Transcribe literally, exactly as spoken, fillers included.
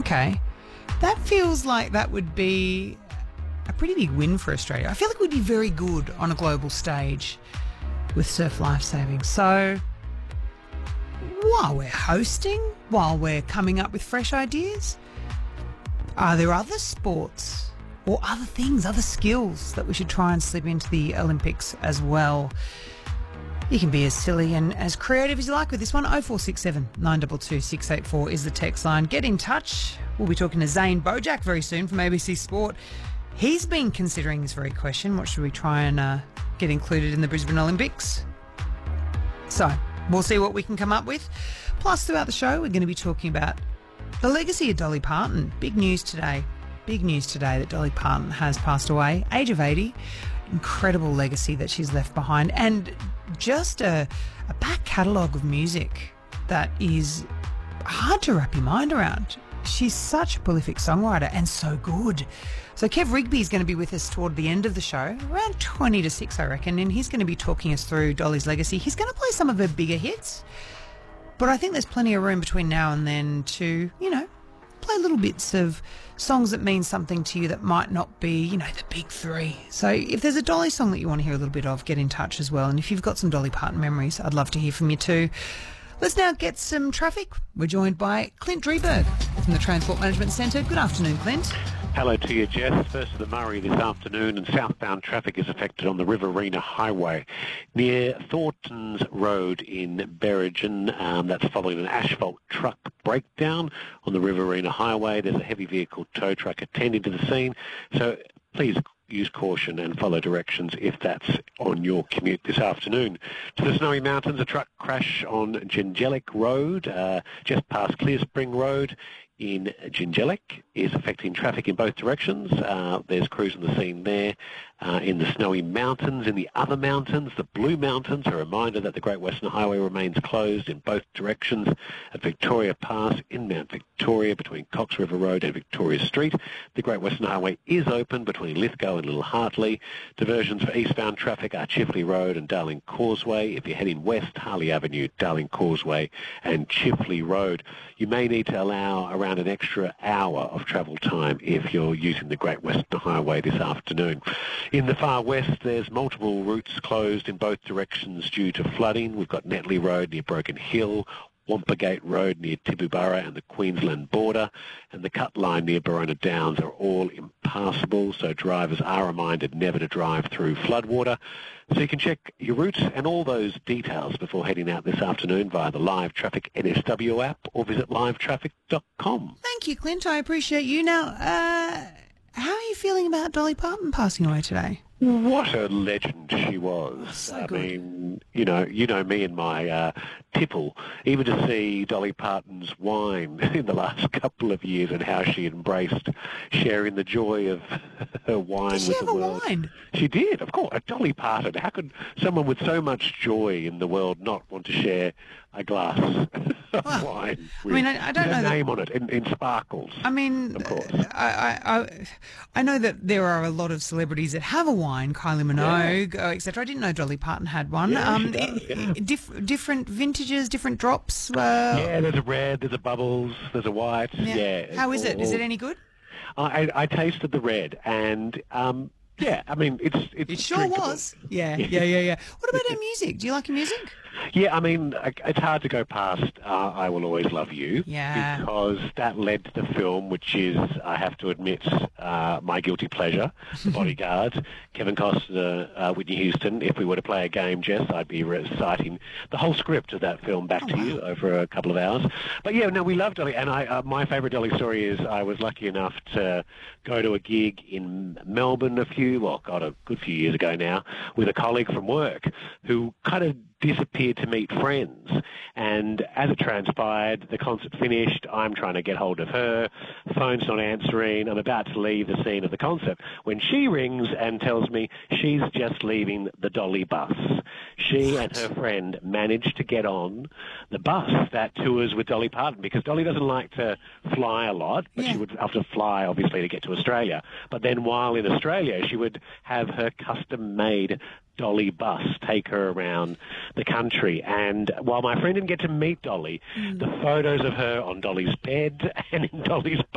Okay. That feels like that would be a pretty big win for Australia. I feel like we'd be very good on a global stage with surf lifesaving. So while we're hosting, while we're coming up with fresh ideas, are there other sports or other things, other skills that we should try and slip into the Olympics as well? You can be as silly and as creative as you like with this one. oh four six seven, nine two two, six eight four is the text line. Get in touch. We'll be talking to Zane Bojack very soon from A B C Sport. He's been considering this very question. What should we try and uh, get included in the Brisbane Olympics? So we'll see what we can come up with. Plus, throughout the show, we're going to be talking about the legacy of Dolly Parton. Big news today. Big news today that Dolly Parton has passed away, age of eighty. Incredible legacy that she's left behind, and just a, a back catalogue of music that is hard to wrap your mind around. She's such a prolific songwriter and so good. So Kev Rigby is going to be with us toward the end of the show, around twenty to six, I reckon, and he's going to be talking us through Dolly's legacy. He's going to play some of her bigger hits, but I think there's plenty of room between now and then to, you know, play little bits of songs that mean something to you that might not be, you know, the big three. So if there's a Dolly song that you want to hear a little bit of, get in touch as well. And if you've got some Dolly Parton memories, I'd love to hear from you too. Let's now get some traffic. We're joined by Clint Drieberg from the Transport Management Centre. Good afternoon, Clint. Hello to you, Jess. First of the Murray this afternoon, and southbound traffic is affected on the Riverina Highway near Thornton's Road in Berrigan. Um, that's following an asphalt truck breakdown on the Riverina Highway. There's a heavy vehicle tow truck attending to the scene, so please use caution and follow directions if that's on your commute this afternoon. To the Snowy Mountains, a truck crash on Gingelic Road, uh, just past Clearspring Road in Gingelic, is affecting traffic in both directions. Uh, there's crews on the scene there. Uh, in the Snowy Mountains, in the other mountains, the Blue Mountains, a reminder that the Great Western Highway remains closed in both directions at Victoria Pass in Mount Victoria between Cox River Road and Victoria Street. The Great Western Highway is open between Lithgow and Little Hartley. Diversions for eastbound traffic are Chifley Road and Darling Causeway. If you're heading west, Harley Avenue, Darling Causeway and Chifley Road. You may need to allow around an extra hour of travel time if you're using the Great Western Highway this afternoon. In the far west, there's multiple routes closed in both directions due to flooding. We've got Netley Road near Broken Hill, Wampagate Road near Tibooburra and the Queensland border, and the cut line near Barona Downs are all impassable, so drivers are reminded never to drive through floodwater. So you can check your route and all those details before heading out this afternoon via the Live Traffic N S W app or visit live traffic dot com. Thank you, Clint. I appreciate you. Now, uh, how are you feeling about Dolly Parton passing away today? What a legend she was. So I good. mean, you know, you know me and my uh, tipple. Even to see Dolly Parton's wine in the last couple of years and how she embraced sharing the joy of her wine Did she with have the a world. wine? She did, of course. Dolly Parton. How could someone with so much joy in the world not want to share a glass of Well, wine I with mean, I- I don't her know that- name on it in, in sparkles? I mean, Of course. uh, I, I, I, I know that there are a lot of celebrities that have a wine, Kylie Minogue, uh, et cetera. I didn't know Dolly Parton had one. Yeah, she um, does, i- yeah. i- diff- different vintages, different drops. Uh, Yeah, there's a red, there's a bubbles, there's a white. Yeah. How is it? Is all- it any good? I, I tasted the red, and um, yeah, I mean it's it's It sure drinkable. was. Yeah, yeah, yeah, yeah. What about her music? Do you like her music? Yeah, I mean I- it's hard to go past uh, "I Will Always Love You" Yeah. because that led to the film, which is, I have to admit, uh, my guilty pleasure, The Bodyguard. Kevin Costner, uh, Whitney Houston. If we were to play a game, Jess, I'd be reciting the whole script of that film back Oh, to wow. you over a couple of hours. But yeah, no, we love Dolly, and I uh, my favourite Dolly story is I was lucky enough to go to a gig in Melbourne a few, well, God, a good few years ago now, with a colleague from work who kind of disappeared to meet friends. And as it transpired, the concert finished. I'm trying to get hold of her. Phone's not answering. I'm about to leave the scene of the concert when she rings and tells me she's just leaving the Dolly bus. She and her friend managed to get on the bus that tours with Dolly Parton, because Dolly doesn't like to fly a lot, but Yeah. she would have to fly, obviously, to get to Australia. But then while in Australia, she would have her custom-made Dolly bus take her around the country. And while my friend didn't get to meet Dolly, the photos of her on Dolly's bed and in Dolly's